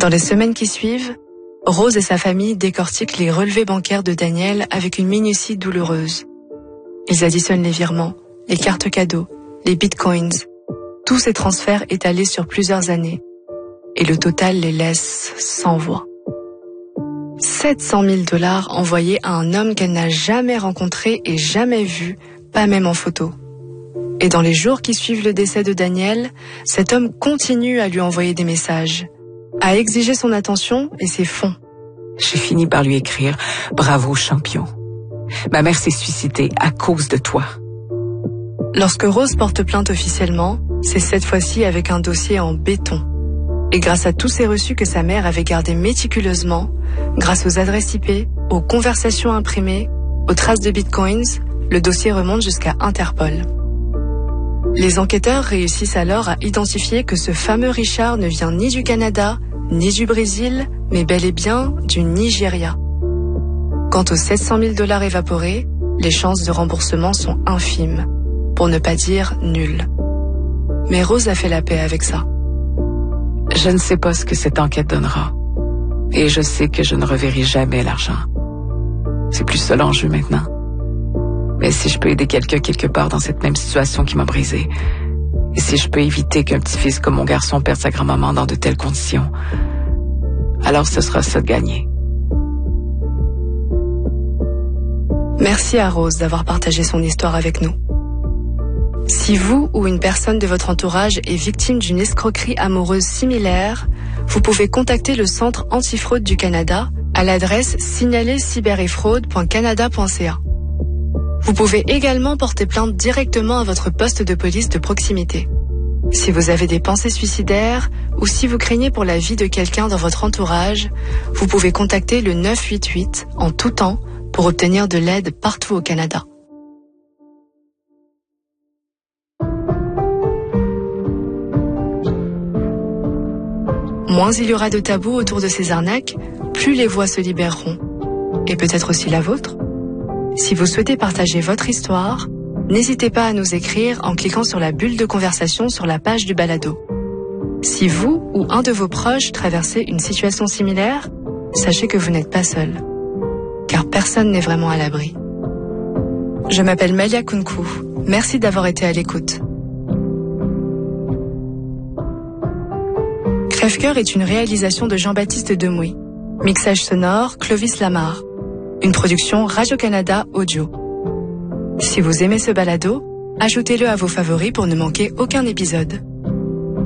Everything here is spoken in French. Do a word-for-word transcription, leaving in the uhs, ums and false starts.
Dans les semaines qui suivent, Rose et sa famille décortiquent les relevés bancaires de Daniel avec une minutie douloureuse. Ils additionnent les virements, les cartes cadeaux, les bitcoins, tous ces transferts étalés sur plusieurs années. Et le total les laisse sans voix. sept cent mille dollars envoyés à un homme qu'elle n'a jamais rencontré et jamais vu, pas même en photo. Et dans les jours qui suivent le décès de Daniel, cet homme continue à lui envoyer des messages, à exiger son attention et ses fonds. J'ai fini par lui écrire « Bravo, champion. Ma mère s'est suicidée à cause de toi. » Lorsque Rose porte plainte officiellement, c'est cette fois-ci avec un dossier en béton. Et grâce à tous ces reçus que sa mère avait gardés méticuleusement, grâce aux adresses I P, aux conversations imprimées, aux traces de bitcoins, le dossier remonte jusqu'à Interpol. Les enquêteurs réussissent alors à identifier que ce fameux Richard ne vient ni du Canada, ni du Brésil, mais bel et bien du Nigeria. Quant aux sept cent mille dollars évaporés, les chances de remboursement sont infimes, pour ne pas dire nulles. Mais Rose a fait la paix avec ça. Je ne sais pas ce que cette enquête donnera. Et je sais que je ne reverrai jamais l'argent. C'est plus ça l'enjeu maintenant. Mais si je peux aider quelqu'un quelque part dans cette même situation qui m'a brisé, et si je peux éviter qu'un petit-fils comme mon garçon perde sa grand-maman dans de telles conditions, alors ce sera ça de gagner. Merci à Rose d'avoir partagé son histoire avec nous. Si vous ou une personne de votre entourage est victime d'une escroquerie amoureuse similaire, vous pouvez contacter le Centre antifraude du Canada à l'adresse signaler cyber et fraude point canada point c a. Vous pouvez également porter plainte directement à votre poste de police de proximité. Si vous avez des pensées suicidaires ou si vous craignez pour la vie de quelqu'un dans votre entourage, vous pouvez contacter le neuf huit huit en tout temps pour obtenir de l'aide partout au Canada. Moins il y aura de tabous autour de ces arnaques, plus les voix se libéreront. Et peut-être aussi la vôtre. Si vous souhaitez partager votre histoire, n'hésitez pas à nous écrire en cliquant sur la bulle de conversation sur la page du balado. Si vous ou un de vos proches traversez une situation similaire, sachez que vous n'êtes pas seul. Car personne n'est vraiment à l'abri. Je m'appelle Malia Kunku. Merci d'avoir été à l'écoute. Crève-cœur est une réalisation de Jean-Baptiste Demouy. Mixage sonore, Clovis Lamar. Une production Radio-Canada Audio. Si vous aimez ce balado, ajoutez-le à vos favoris pour ne manquer aucun épisode.